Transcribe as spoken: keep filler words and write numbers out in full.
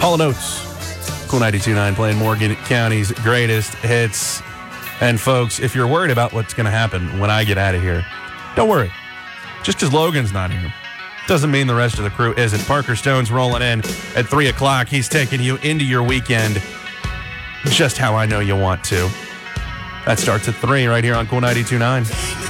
Hall and Oates, Cool ninety-two point nine, playing Morgan County's greatest hits. And folks, if you're worried about what's going to happen when I get out of here, don't worry. Just because Logan's not here doesn't mean the rest of the crew isn't. Parker Stone's rolling in at three o'clock. He's taking you into your weekend just how I know you want to. That starts at three right here on Cool ninety-two point nine.